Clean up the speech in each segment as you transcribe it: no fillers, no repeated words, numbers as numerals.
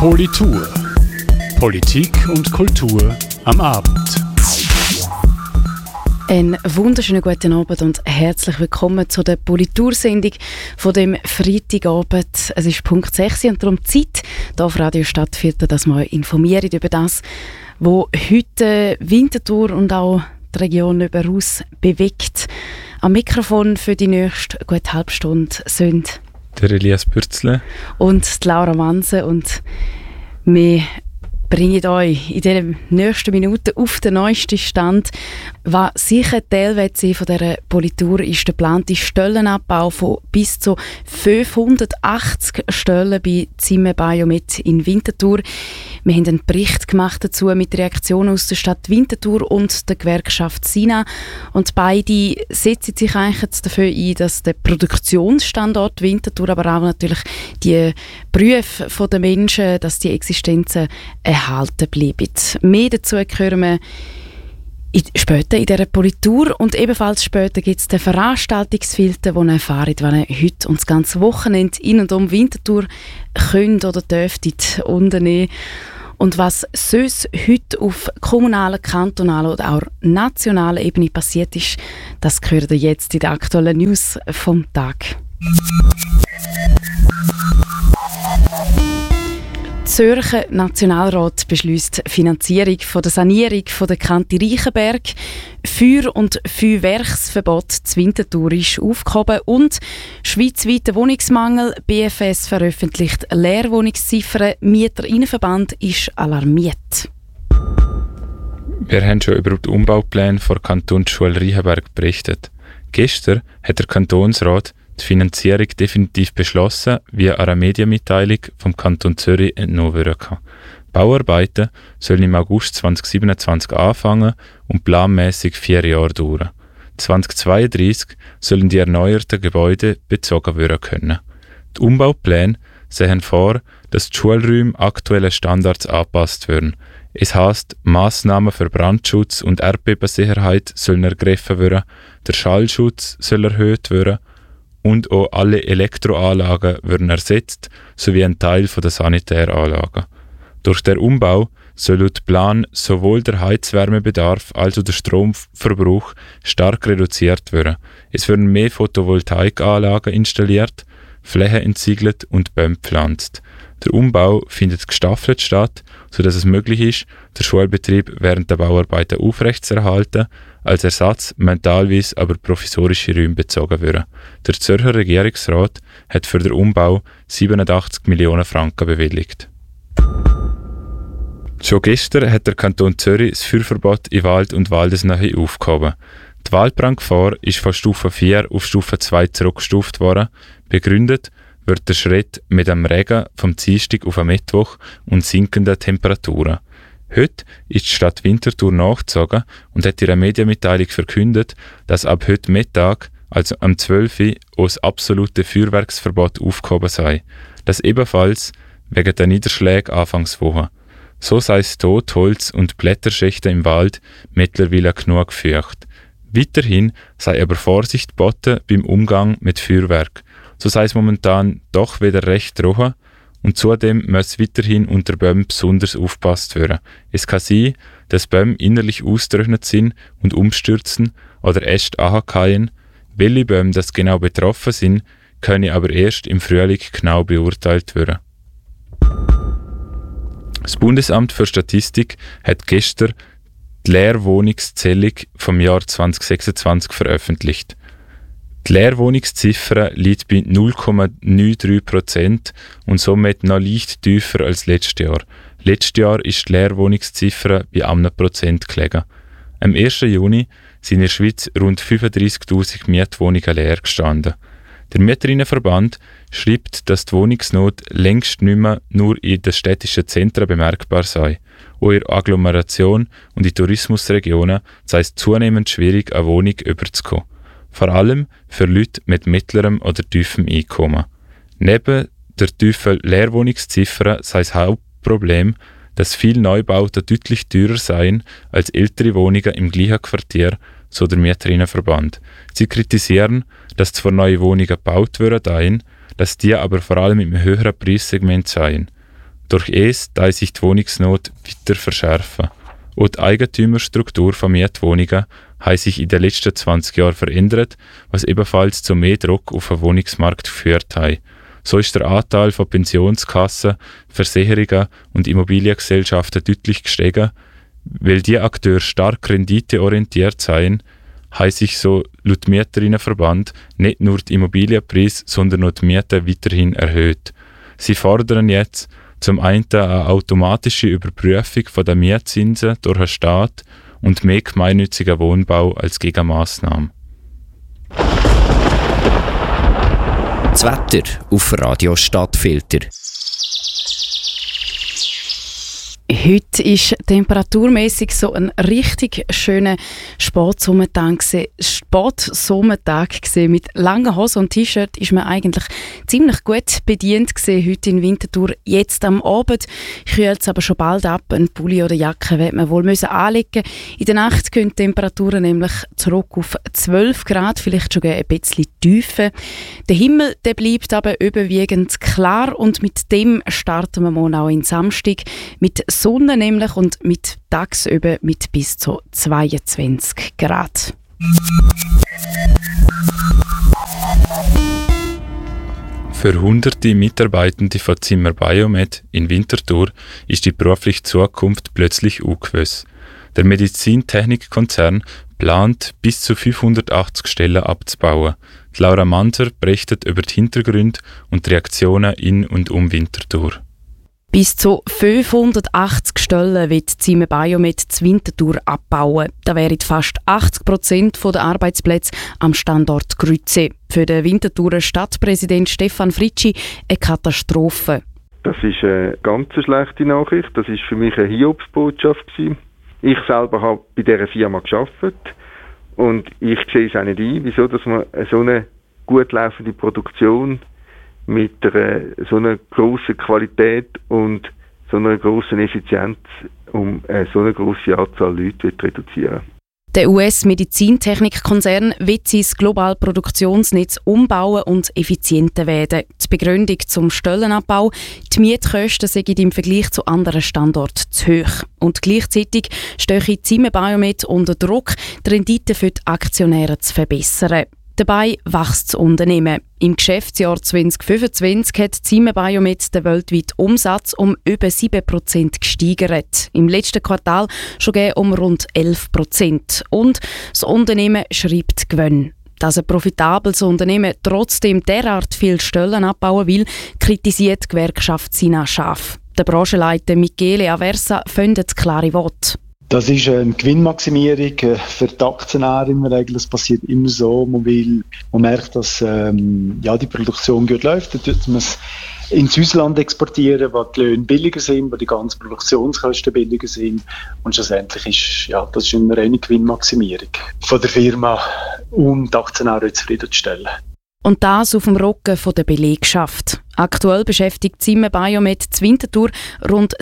Politur. Politik und Kultur am Abend. Einen wunderschönen guten Abend und herzlich willkommen zu der Politursendung von dem Freitagabend. Es ist Punkt 6 und darum Zeit, hier auf Radio Stadtviertel, dass wir informieren über das, was heute Winterthur und auch die Region überaus bewegt. Am Mikrofon für die nächste gute halbe Stunde sind der Elias Bürzle und die Laura Manse, und wir bringen euch in den nächsten Minuten auf den neuesten Stand. Was sicher Teil wird sein von dieser Politur ist der geplante Stellenabbau von bis zu 580 Stellen bei Zimmer Biomet in Winterthur. Wir haben einen Bericht gemacht dazu mit Reaktionen aus der Stadt Winterthur und der Gewerkschaft SINA. Und beide setzen sich eigentlich jetzt dafür ein, dass der Produktionsstandort Winterthur, aber auch natürlich die Berufe der Menschen, dass die Existenzen erhalten bleiben. Mehr dazu hören wir später in dieser Politur, und ebenfalls später gibt es den Veranstaltungsfilter, den ihr erfahrt, wenn ihr heute und das ganze Wochenende in und um Winterthur könnt oder dürftet unternehmen. Und was sonst heute auf kommunaler, kantonaler oder auch nationaler Ebene passiert ist, das hört ihr jetzt in den aktuellen News vom Tag. Der Zürcher Nationalrat beschließt Finanzierung von der Sanierung von der Kante Reichenberg. Feuer- und Feuerwerksverbot zu Winterthur ist aufgehoben und schweizweiter Wohnungsmangel. BFS veröffentlicht Leerwohnungsziffern. Mieterinnenverband ist alarmiert. Wir haben schon über die Umbaupläne der Kantonsschule Reichenberg berichtet. Gestern hat der Kantonsrat die Finanzierung definitiv beschlossen, wie einer Medienmitteilung vom Kanton Zürich entnommen werden kann. Bauarbeiten sollen im August 2027 anfangen und planmäßig 4 Jahre dauern. 2032 sollen die erneuerten Gebäude bezogen werden können. Die Umbaupläne sehen vor, dass die Schulräume aktuellen Standards angepasst werden. Es heisst, Massnahmen für Brandschutz und Erdbebensicherheit sollen ergriffen werden, der Schallschutz soll erhöht werden und auch alle Elektroanlagen werden ersetzt, sowie ein Teil der Sanitäranlagen. Durch den Umbau soll laut Plan sowohl der Heizwärmebedarf als auch der Stromverbrauch stark reduziert werden. Es werden mehr Photovoltaikanlagen installiert, Flächen entsiegelt und Bäume gepflanzt. Der Umbau findet gestaffelt statt, sodass es möglich ist, den Schulbetrieb während der Bauarbeiten aufrechtzuerhalten. Als Ersatz mentalweise aber provisorische Räume bezogen werden. Der Zürcher Regierungsrat hat für den Umbau 87 Millionen Franken bewilligt. Schon gestern hat der Kanton Zürich das Feuerverbot in Wald und Waldesnähe aufgehoben. Die Waldbrandgefahr ist von Stufe 4 auf Stufe 2 zurückgestuft worden. Begründet wird der Schritt mit dem Regen vom Dienstag auf den Mittwoch und sinkenden Temperaturen. Heute ist die Stadt Winterthur nachgezogen und hat in einer Medienmitteilung verkündet, dass ab heute Mittag, also am 12. Uhr, auch das absolute Feuerwerksverbot aufgehoben sei. Das ebenfalls wegen der Niederschläge Anfangswoche. So sei es Totholz und Blätterschichten im Wald mittlerweile genug gefürchtet. Weiterhin sei aber Vorsicht geboten beim Umgang mit Feuerwerk. So sei es momentan doch wieder recht trocken. Und zudem muss weiterhin unter Bäumen besonders aufgepasst werden. Es kann sein, dass Bäume innerlich ausgetrocknet sind und umstürzen oder Äste anhalten. Welche Bäume das genau betroffen sind, können aber erst im Frühling genau beurteilt werden. Das Bundesamt für Statistik hat gestern die Leerwohnungszählung vom Jahr 2026 veröffentlicht. Die Leerwohnungsziffer liegt bei 0,93% und somit noch leicht tiefer als letztes Jahr. Letztes Jahr ist die Leerwohnungsziffer bei 1% gelegen. Am 1. Juni sind in der Schweiz rund 35'000 Mietwohnungen leer gestanden. Der Mieterinnenverband schreibt, dass die Wohnungsnot längst nicht mehr nur in den städtischen Zentren bemerkbar sei. Auch in der Agglomeration und in Tourismusregionen sei es zunehmend schwierig, eine Wohnung überzukommen. Vor allem für Leute mit mittlerem oder tiefem Einkommen. Neben der tiefen Leerwohnungsziffer sei das Hauptproblem, dass viele Neubauten deutlich teurer seien als ältere Wohnungen im gleichen Quartier, so der Mieterinnenverband. Sie kritisieren, dass zwar neue Wohnungen gebaut werden, dass die aber vor allem im höheren Preissegment seien. Durch es da sich die Wohnungsnot weiter verschärfen. Auch die Eigentümerstruktur von Mietwohnungen hat sich in den letzten 20 Jahren verändert, was ebenfalls zu mehr Druck auf den Wohnungsmarkt geführt hat. So ist der Anteil von Pensionskassen, Versicherungen und Immobiliengesellschaften deutlich gestiegen. Weil die Akteure stark renditeorientiert seien, haben sich so laut Mieterinnenverband nicht nur die Immobilienpreise, sondern auch die Mieten weiterhin erhöht. Sie fordern jetzt zum einen eine automatische Überprüfung der Mietzinsen durch den Staat und mehr gemeinnützigen Wohnbau als Gegenmaßnahme. Das Wetter auf Radio Stadtfilter. Heute war temperaturmäßig so ein richtig schöner Sportsommertag mit langen Hosen und T-Shirt ist man eigentlich ziemlich gut bedient gewesen, heute in Winterthur. Jetzt am Abend kühlt es aber schon bald ab. Ein Pulli oder Jacke wird man wohl anlegen. In der Nacht gehen die Temperaturen nämlich zurück auf 12 Grad, vielleicht schon ein bisschen tiefer. Der Himmel der bleibt aber überwiegend klar und mit dem starten wir morgen auch in Samstag mit Sonne nämlich und mit tagsüber mit bis zu 22 Grad. Für hunderte Mitarbeitende von Zimmer Biomed in Winterthur ist die berufliche Zukunft plötzlich ungewiss. Der Medizintechnikkonzern plant, bis zu 580 Stellen abzubauen. Laura Manser berichtet über die Hintergründe und die Reaktionen in und um Winterthur. Bis zu 580 Stellen wird Zimmer Biomed zu Winterthur abbauen. Da wären fast 80% der Arbeitsplätze am Standort Grütze. Für den Winterthurer Stadtpräsident Stefan Fritschi eine Katastrophe. Das ist eine ganz schlechte Nachricht. Das ist für mich eine Hiobsbotschaft gewesen. Ich selber habe bei dieser Firma gearbeitet und ich sehe es auch nicht ein, wieso dass man so eine gut laufende Produktion mit so einer grossen Qualität und so einer grossen Effizienz um so eine grosse Anzahl Leute reduzieren will. Der US-Medizintechnikkonzern will sein globales Produktionsnetz umbauen und effizienter werden. Die Begründung zum Stellenabbau: die Mietkosten seien im Vergleich zu anderen Standorten zu hoch. Und gleichzeitig stehe Zimmer Biomed unter Druck, die Rendite für die Aktionäre zu verbessern. Dabei wächst das Unternehmen. Im Geschäftsjahr 2025 hat Zimmer Biomed den weltweiten Umsatz um über 7% gesteigert. Im letzten Quartal schon um rund 11%. Und das Unternehmen schreibt Gewinn. Dass ein profitables Unternehmen trotzdem derart viele Stellen abbauen will, kritisiert die Gewerkschaft Sina scharf. Der Branchenleiter Michele Aversa findet klare Worte. Das ist eine Gewinnmaximierung für die Aktionäre in der Regel. Das passiert immer so. Man merkt, dass die Produktion gut läuft. Dann tut man es ins Ausland exportieren, wo die Löhne billiger sind, wo die ganzen Produktionskosten billiger sind. Und schlussendlich ist das eine reine Gewinnmaximierung von der Firma, um die Aktionäre zufriedenzustellen. Und das auf dem Rücken der Belegschaft. Aktuell beschäftigt Zimmer Biomed zu Winterthur rund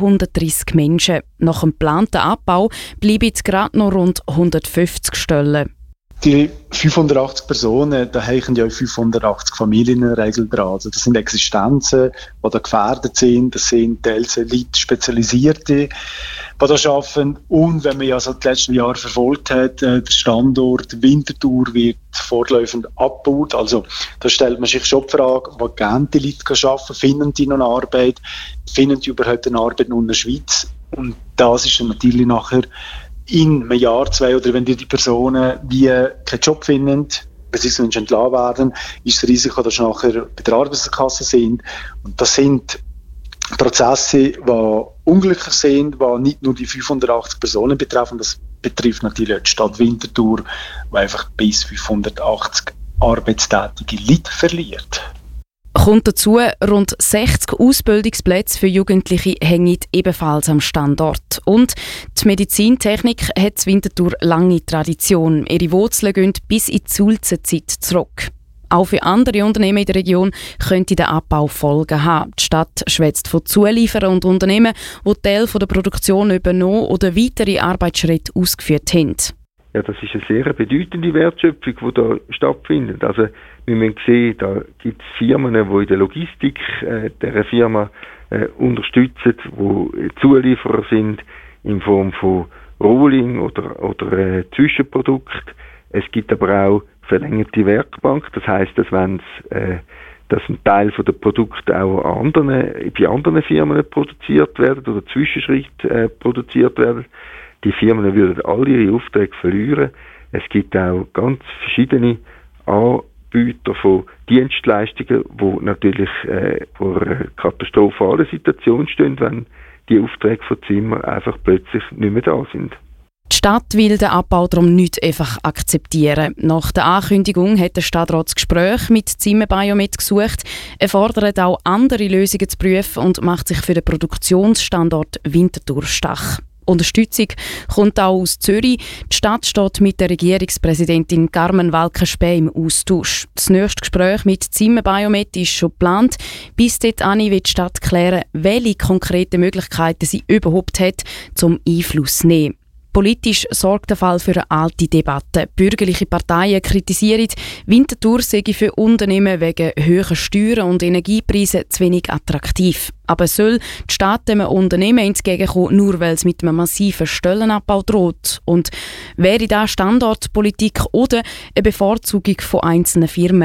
730 Menschen. Nach dem geplanten Abbau bleiben gerade noch rund 150 Stellen. Die 580 Personen, da hängen ja 580 Familien in der Regel dran. Also das sind Existenzen, die da gefährdet sind. Das sind teils Elite-Spezialisierte, die da arbeiten. Und wenn man ja so die letzten Jahre verfolgt hat, der Standort Winterthur wird fortlaufend abgebaut. Also da stellt man sich schon die Frage, wo gehen die Leute arbeiten? Finden die noch eine Arbeit? Finden die überhaupt eine Arbeit in der Schweiz? Und das ist dann natürlich nachher in einem Jahr, 2 oder wenn die Personen keinen Job finden, beziehungsweise entlassen werden, ist das Risiko, dass sie nachher bei der Arbeitskasse sind. Und das sind Prozesse, die unglücklich sind, die nicht nur die 580 Personen betreffen, das betrifft natürlich die Stadt Winterthur, die einfach bis 580 arbeitstätige Leute verliert. Kommt dazu, rund 60 Ausbildungsplätze für Jugendliche hängen ebenfalls am Standort. Und die Medizintechnik hat in Winterthur lange Tradition. Ihre Wurzeln gehen bis in die Sulzenzeit zurück. Auch für andere Unternehmen in der Region könnte der Abbau Folgen haben. Die Stadt schwätzt von Zulieferern und Unternehmen, die Teil der Produktion übernommen oder weitere Arbeitsschritte ausgeführt haben. Ja, das ist eine sehr bedeutende Wertschöpfung, die da stattfindet. Also, wie man sieht, da gibt es Firmen, die in der Logistik dieser Firma unterstützen, die Zulieferer sind in Form von Rohling oder Zwischenprodukt. Es gibt aber auch verlängerte Werkbank, das heisst, dass dass ein Teil der Produkte auch bei anderen Firmen produziert werden oder Zwischenschritte produziert werden. Die Firmen würden alle ihre Aufträge verlieren. Es gibt auch ganz verschiedene Anbieter von Dienstleistungen, die natürlich vor einer katastrophalen Situation stehen, wenn die Aufträge von Zimmer einfach plötzlich nicht mehr da sind. Die Stadt will den Abbau darum nicht einfach akzeptieren. Nach der Ankündigung hat der Stadtrat das Gespräch mit Zimmer Biomet gesucht. Er fordert auch andere Lösungen zu prüfen und macht sich für den Produktionsstandort Winterthur stark. Unterstützung kommt auch aus Zürich. Die Stadt steht mit der Regierungspräsidentin Carmen Walker-Späh im Austausch. Das nächste Gespräch mit Zimmer Biomet ist schon geplant. Bis dahin will die Stadt klären, welche konkreten Möglichkeiten sie überhaupt hat, zum Einfluss zu nehmen. Politisch sorgt der Fall für eine alte Debatte. Bürgerliche Parteien kritisieren, Winterthur sei für Unternehmen wegen höherer Steuern und Energiepreise zu wenig attraktiv. Aber soll die Stadt dem Unternehmen entgegenkommen, nur weil es mit einem massiven Stellenabbau droht? Und wäre das Standortpolitik oder eine Bevorzugung von einzelnen Firmen?